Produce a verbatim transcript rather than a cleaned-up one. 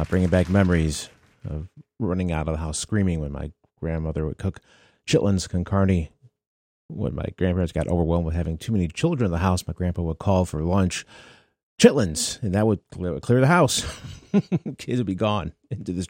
bringing back memories of running out of the house screaming when my grandmother would cook chitlins con carne. When my grandparents got overwhelmed with having too many children in the house, my grandpa would call for lunch, chitlins, and that would clear, clear the house. Kids would be gone into this